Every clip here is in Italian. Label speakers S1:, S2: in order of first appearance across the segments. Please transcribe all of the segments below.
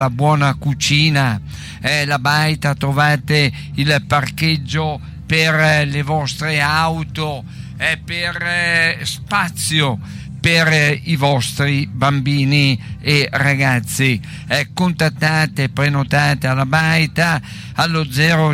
S1: la buona cucina, la baita, trovate il parcheggio per le vostre auto, per spazio per i vostri bambini e ragazzi. Contattate, prenotate alla baita allo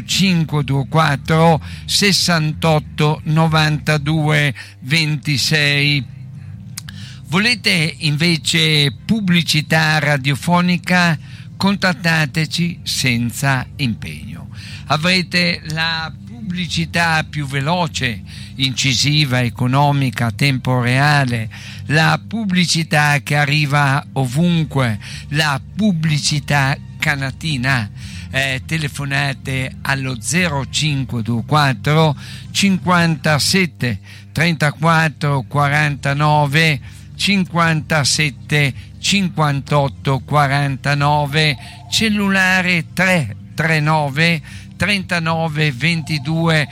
S1: 0524 68 92 26. Volete invece pubblicità radiofonica? Contattateci senza impegno. Avrete la pubblicità più veloce, incisiva, economica, a tempo reale, la pubblicità che arriva ovunque, la pubblicità canatina. Telefonate allo 0524 57 34 49 57 58 49, cellulare 339 39 22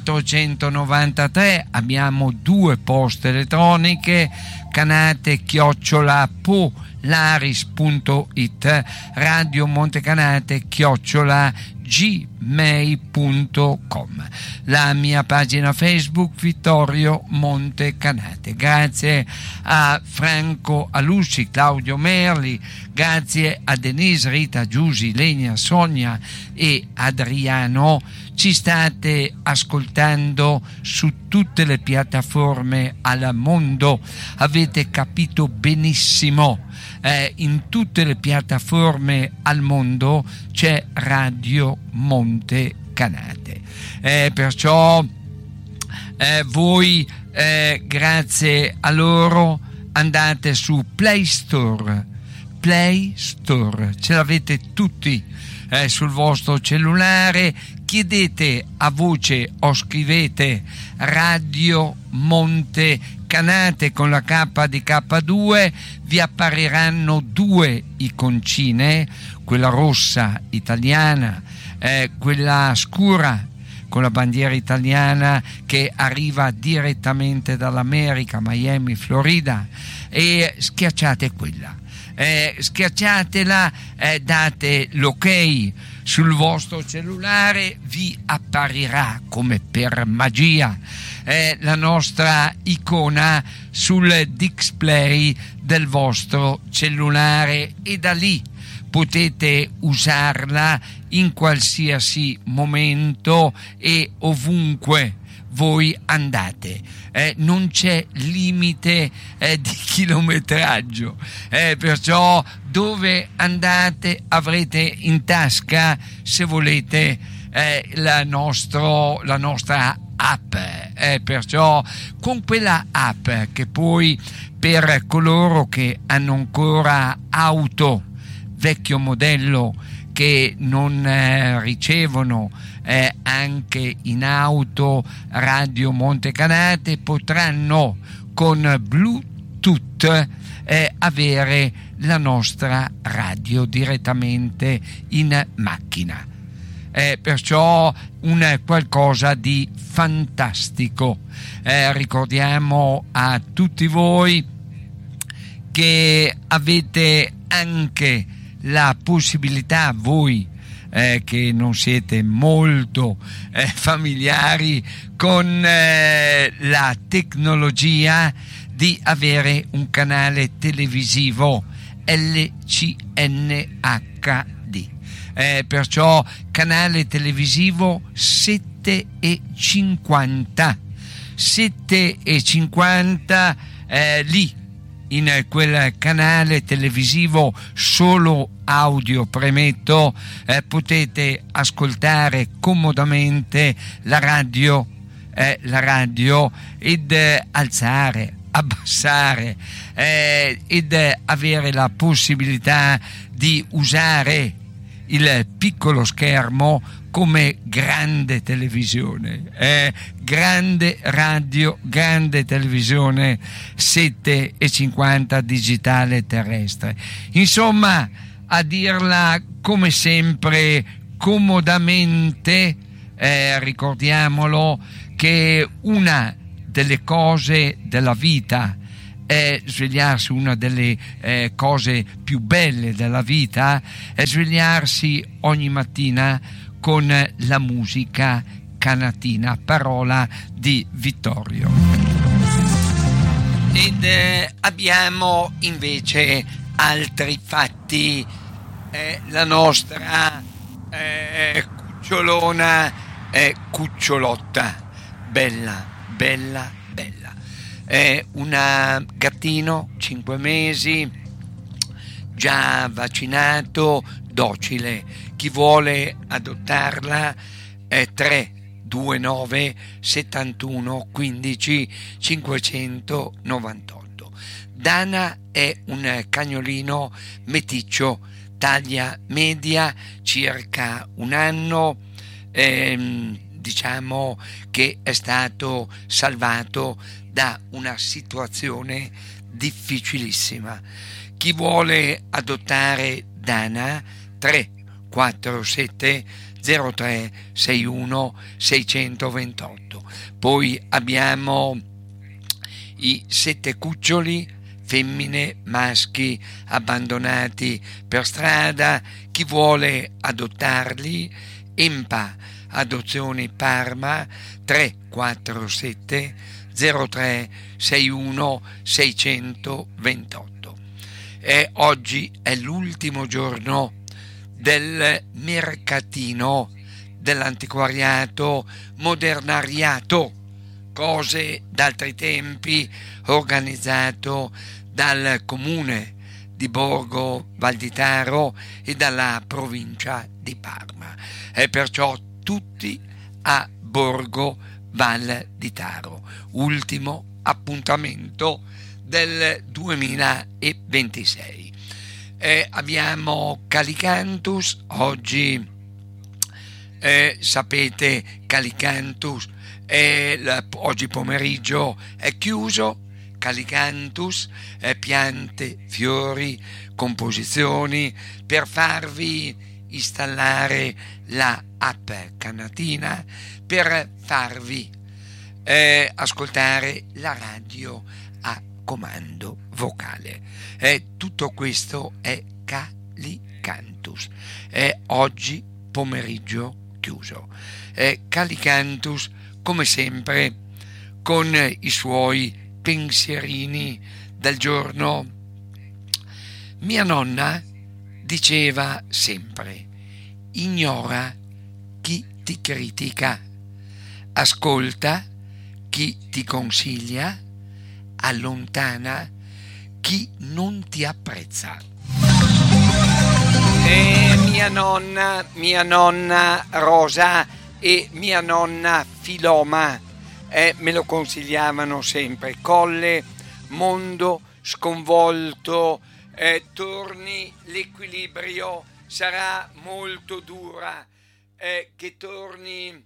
S1: 493. Abbiamo 2 poste elettroniche, canate@polaris.it, Radio Montecanate @gmail.com, la mia pagina Facebook Vittorio Montecanate. Grazie a Franco Alusci, Claudio Merli, grazie a Denise, Rita, Giusy, Lenia, Sonia e Adriano. Ci state ascoltando su tutte le piattaforme al mondo, avete capito benissimo. In tutte le piattaforme al mondo c'è Radio Montecanate, perciò voi grazie a loro andate su Play Store, ce l'avete tutti sul vostro cellulare, chiedete a voce o scrivete Radio Montecanate con la K di K2, vi appariranno 2 iconcine, quella rossa italiana, quella scura con la bandiera italiana che arriva direttamente dall'America, Miami, Florida, e schiacciate quella. Schiacciatela, date l'ok sul vostro cellulare, vi apparirà come per magia la nostra icona sul display del vostro cellulare, e da lì potete usarla in qualsiasi momento e ovunque voi andate. Non c'è limite di chilometraggio, perciò dove andate avrete in tasca, se volete, la nostra app, perciò con quella app, che poi per coloro che hanno ancora auto vecchio modello, che non ricevono anche in auto Radio Montecanate, potranno con Bluetooth avere la nostra radio direttamente in macchina. Perciò un qualcosa di fantastico. Ricordiamo a tutti voi che avete anche la possibilità, voi che non siete molto familiari con la tecnologia, di avere un canale televisivo LCNHD, perciò canale televisivo 7,50 lì. In quel canale televisivo solo audio, premetto, potete ascoltare comodamente la radio ed alzare, abbassare ed avere la possibilità di usare il piccolo schermo come grande televisione, grande radio, grande televisione 7,50 digitale terrestre. Insomma, a dirla come sempre comodamente, ricordiamolo che una delle cose della vita è svegliarsi, una delle cose più belle della vita è svegliarsi ogni mattina con la musica canatina, parola di Vittorio. Ed abbiamo invece altri fatti. La nostra cucciolona cucciolotta, bella, è una gattino, 5 mesi, già vaccinato, docile. Chi vuole adottarla è 329 71 15 598. Dana è un cagnolino meticcio, taglia media, circa un anno, diciamo che è stato salvato da una situazione difficilissima. Chi vuole adottare Dana, 347 03 61 628. Poi abbiamo i 7 cuccioli, femmine, maschi, abbandonati per strada. Chi vuole adottarli, Empa Adozioni Parma, 347 03 61 628. Oggi è l'ultimo giorno del mercatino dell'antiquariato modernariato, cose d'altri tempi, organizzato dal comune di Borgo Valditaro e dalla provincia di Parma, e perciò tutti a Borgo Valditaro, ultimo appuntamento del 2026. Abbiamo Calicanthus oggi, sapete, Calicanthus oggi pomeriggio è chiuso. Calicanthus, piante, fiori, composizioni, per farvi installare la app canatina, per farvi ascoltare la radio a comando vocale. Tutto questo è Calicanthus, oggi pomeriggio chiuso. Calicanthus, come sempre, con i suoi pensierini del giorno. Mia nonna diceva sempre: ignora chi ti critica, ascolta chi ti consiglia, allontana chi non ti apprezza. Mia nonna Rosa e mia nonna Filoma me lo consigliavano sempre. Colle, mondo sconvolto, torni l'equilibrio, sarà molto dura, che torni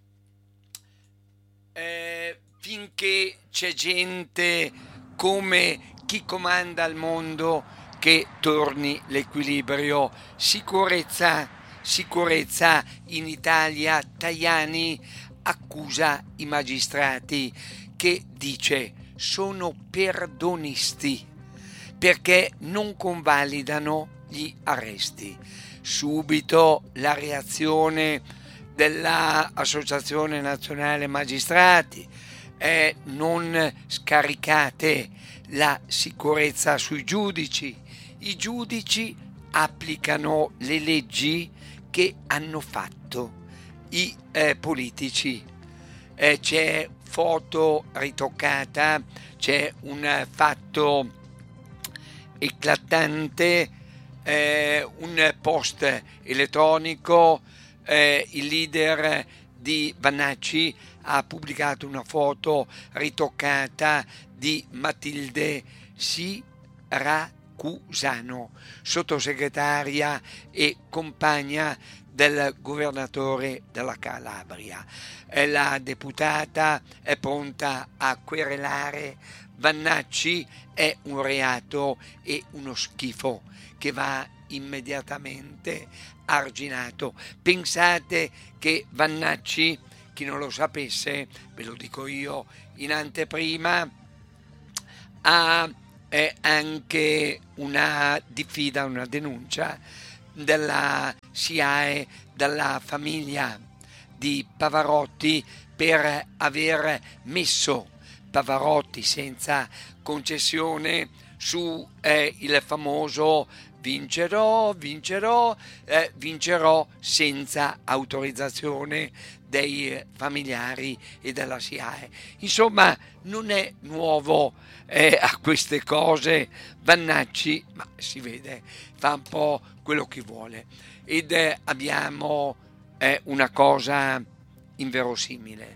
S1: finché c'è gente come chi comanda il mondo, che torni l'equilibrio. Sicurezza in Italia. Tajani accusa i magistrati, che dice sono perdonisti perché non convalidano gli arresti. Subito la reazione dell'Associazione Nazionale Magistrati: non scaricate la sicurezza sui giudici, i giudici applicano le leggi che hanno fatto i politici. C'è foto ritoccata, c'è un fatto eclatante, un post elettronico, il leader di Vannacci ha pubblicato una foto ritoccata di Matilde Siracusano, sottosegretaria e compagna del governatore della Calabria. La deputata è pronta a querelare Vannacci. È un reato e uno schifo che va immediatamente arginato. Pensate che Vannacci, chi non lo sapesse, ve lo dico io in anteprima, ha anche una diffida, una denuncia della SIAE, della famiglia di Pavarotti, per aver messo Pavarotti senza concessione su il famoso vincerò senza autorizzazione dei familiari e della SIAE. Insomma, non è nuovo a queste cose Vannacci, ma si vede, fa un po' quello che vuole. Ed abbiamo una cosa inverosimile.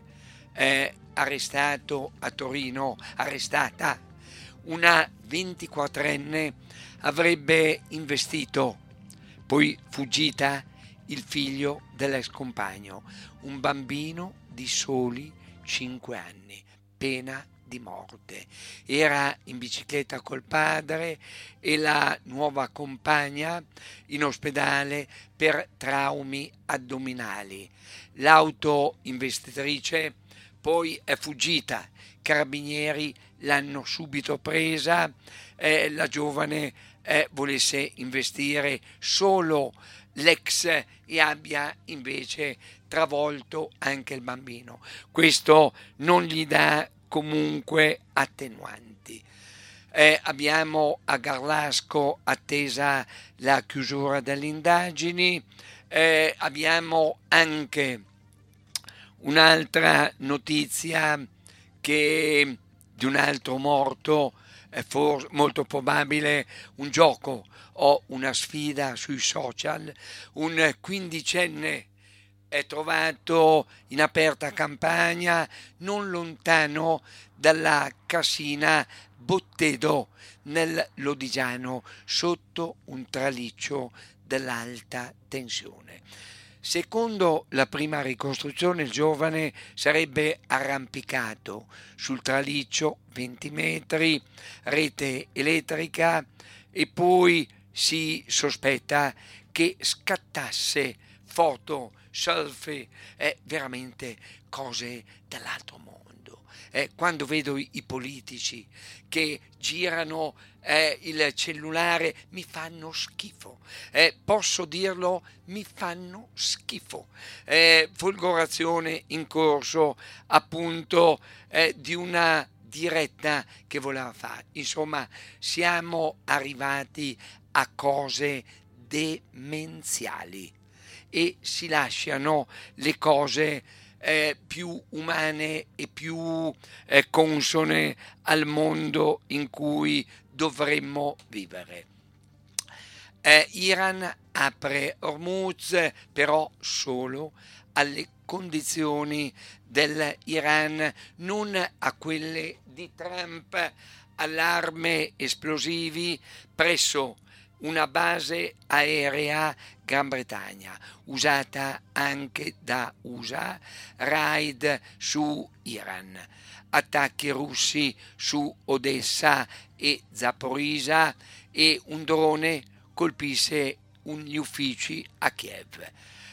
S1: Arrestata una 24enne, avrebbe investito, poi fuggita, il figlio dell'ex compagno, un bambino di soli 5 anni, pena di morte. Era in bicicletta col padre e la nuova compagna in ospedale per traumi addominali. L'auto investitrice poi è fuggita, carabinieri l'hanno subito presa, la giovane volesse investire solo l'ex e abbia invece travolto anche il bambino. Questo non gli dà comunque attenuanti. Abbiamo a Garlasco attesa la chiusura delle indagini, abbiamo anche un'altra notizia che di un altro morto, molto probabile un gioco o una sfida sui social. Un quindicenne è trovato in aperta campagna non lontano dalla casina Bottedo nel Lodigiano, sotto un traliccio dell'alta tensione. Secondo la prima ricostruzione, il giovane sarebbe arrampicato sul traliccio 20 metri, rete elettrica, e poi si sospetta che scattasse foto, selfie, veramente cose dell'altro mondo. Quando vedo i politici che girano il cellulare mi fanno schifo, posso dirlo, mi fanno schifo. Folgorazione in corso appunto di una diretta che voleva fare. Insomma, siamo arrivati a cose demenziali e si lasciano le cose più umane e più consone al mondo in cui dovremmo vivere. Iran apre Hormuz, però solo alle condizioni dell'Iran, non a quelle di Trump. Allarme esplosivi presso una base aerea Gran Bretagna, usata anche da USA, raid su Iran, attacchi russi su Odessa e Zaporizhzhia, e un drone colpisse gli uffici a Kiev.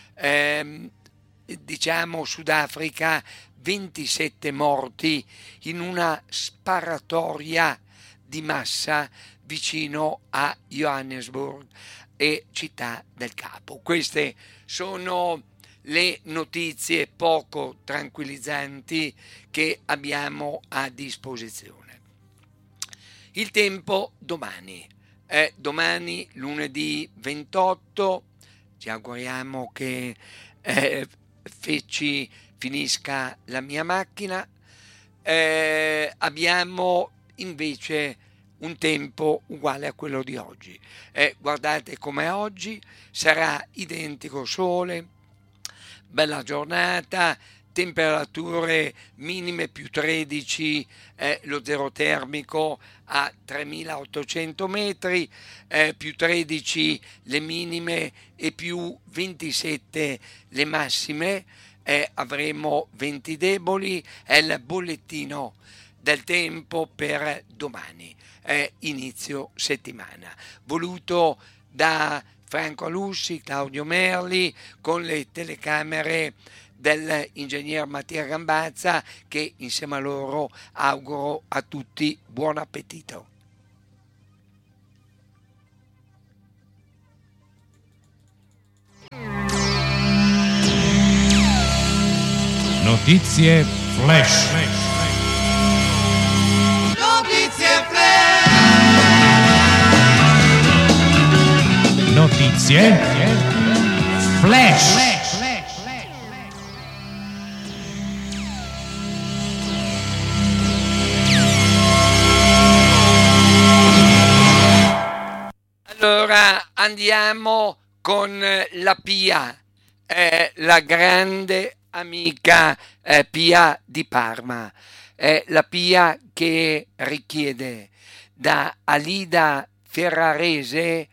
S1: Sudafrica, 27 morti in una sparatoria di massa vicino a Johannesburg e Città del Capo. Queste sono le notizie poco tranquillizzanti che abbiamo a disposizione. Il tempo domani. Domani lunedì 28, ci auguriamo che finisca la mia macchina. Abbiamo invece un tempo uguale a quello di oggi. Guardate com'è oggi, sarà identico sole, bella giornata, temperature minime più 13, lo zero termico a 3800 metri, più 13 le minime e più 27 le massime. Avremo venti deboli, è il bollettino del tempo per domani, inizio settimana, voluto da Franco Alussi, Claudio Merli, con le telecamere dell'ingegner Mattia Gambazza, che insieme a loro auguro a tutti buon appetito.
S2: Notizie flash.
S3: Notizie flash.
S2: Notizie flash.
S1: Allora andiamo con la Pia, la grande amica Pia di Parma, la Pia che richiede da Alida Ferrarese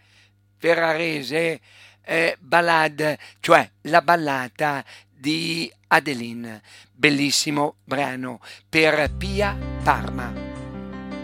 S1: ballad, cioè la ballata di Adeline, bellissimo brano per Pia Parma.